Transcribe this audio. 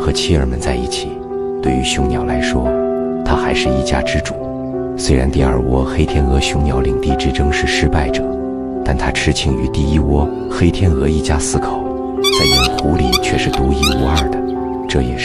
和妻儿们在一起。对于雄鸟来说，它还是一家之主。虽然第二窝黑天鹅雄鸟领地之争是失败者，但它痴情于第一窝黑天鹅一家4口，在盐湖里却是独一无二的。这也是